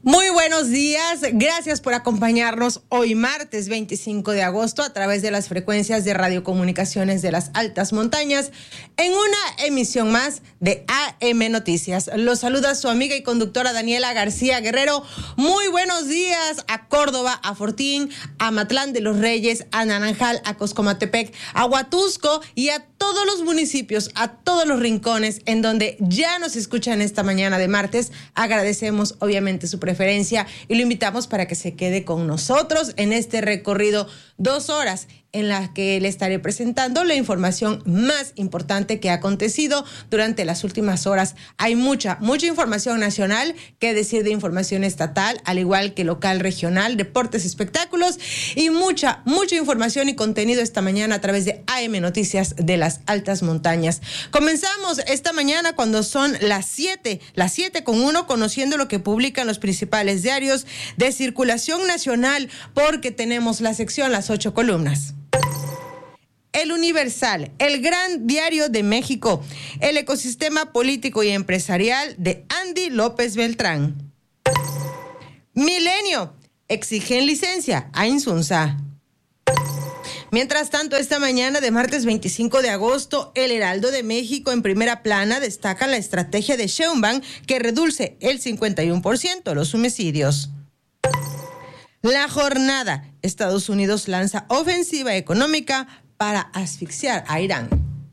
Muy buenos días, gracias por acompañarnos hoy martes 25 de agosto a través de las frecuencias de radiocomunicaciones de las altas montañas en una emisión más de AM Noticias. Los saluda su amiga y conductora Daniela García Guerrero. Muy buenos días a Córdoba, a Fortín, a Matlán de los Reyes, a Naranjal, a Coscomatepec, a Huatusco y a todos los municipios, a todos los rincones en donde ya nos escuchan esta mañana de martes. Agradecemos obviamente su preferencia y lo invitamos para que se quede con nosotros en este recorrido 2 horas en las que le estaré presentando la información más importante que ha acontecido durante las últimas horas. Hay mucha información nacional, que decir de información estatal, al igual que local, regional, deportes, espectáculos y mucha información y contenido esta mañana a través de AM Noticias de las Altas Montañas. Comenzamos esta mañana cuando son las 7:01, conociendo lo que publican los principales diarios de circulación nacional, porque tenemos la sección Las 8 columnas. El Universal, el gran diario de México, el ecosistema político y empresarial de Andy López Beltrán. Milenio, exigen licencia a Insunza. Mientras tanto, esta mañana de martes 25 de agosto, el Heraldo de México en primera plana destaca la estrategia de Sheinbaum que reduce el 51% los homicidios. La Jornada, Estados Unidos lanza ofensiva económica para asfixiar a Irán.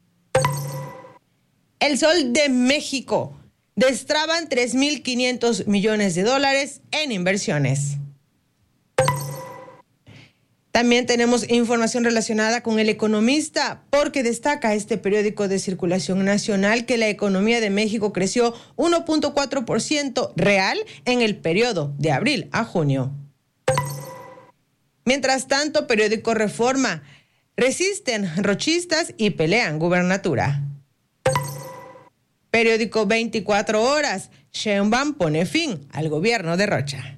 El Sol de México, destraban $3,500 millones en inversiones. También tenemos información relacionada con El Economista, porque destaca este periódico de circulación nacional que la economía de México creció 1.4% real en el periodo de abril a junio. Mientras tanto, periódico Reforma, resisten rochistas y pelean gubernatura. Periódico 24 horas, Sheinbaum pone fin al gobierno de Rocha.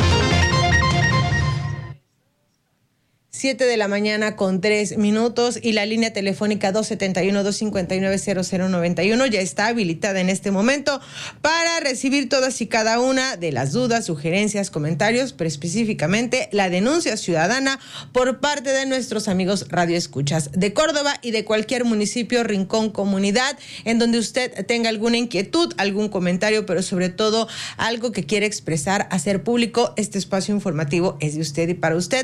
7:03 a.m. y la línea telefónica 271-259-0091 ya está habilitada en este momento para recibir todas y cada una de las dudas, sugerencias, comentarios, pero específicamente la denuncia ciudadana por parte de nuestros amigos radioescuchas de Córdoba y de cualquier municipio, rincón, comunidad, en donde usted tenga alguna inquietud, algún comentario, pero sobre todo algo que quiere expresar, hacer público. Este espacio informativo es de usted y para usted.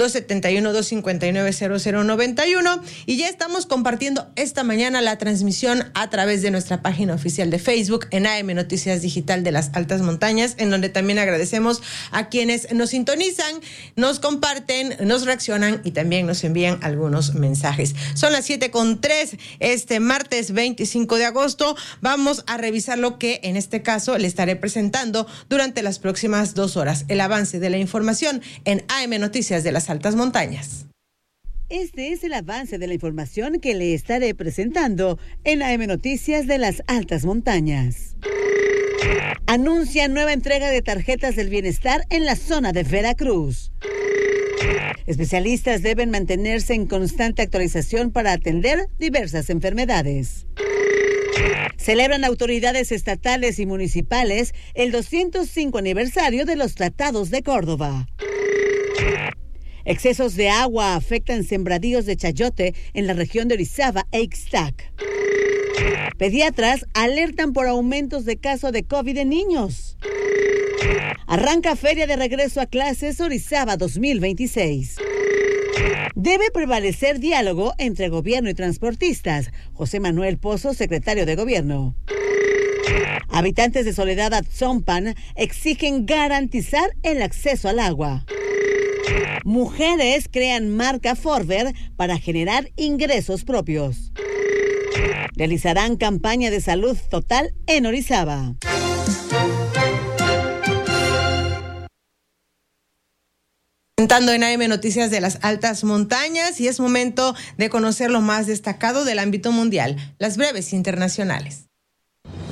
271-259-0091 y ya estamos compartiendo esta mañana la transmisión a través de nuestra página oficial de Facebook en AM Noticias Digital de las Altas Montañas, en donde también agradecemos a quienes nos sintonizan, nos comparten, nos reaccionan y también nos envían algunos mensajes. Son las 7:03 este martes 25 de agosto. Vamos a revisar lo que en este caso le estaré presentando durante las próximas 2 horas. El avance de la información en AM Noticias de las Altas Montañas. Este es el avance de la información que le estaré presentando en AM Noticias de las Altas Montañas. Anuncia nueva entrega de tarjetas del bienestar en la zona de Veracruz. Especialistas deben mantenerse en constante actualización para atender diversas enfermedades. Celebran autoridades estatales y municipales el 205 aniversario de los Tratados de Córdoba. Excesos de agua afectan sembradíos de chayote en la región de Orizaba e Ixtac. Pediatras alertan por aumentos de casos de COVID en niños. Arranca Feria de Regreso a Clases Orizaba 2026. Debe prevalecer diálogo entre gobierno y transportistas. José Manuel Pozo, secretario de Gobierno. Habitantes de Soledad Atzompan exigen garantizar el acceso al agua. Mujeres crean marca Forber para generar ingresos propios. Realizarán campaña de salud total en Orizaba. Presentando en AM Noticias de las Altas Montañas y es momento de conocer lo más destacado del ámbito mundial, las breves internacionales.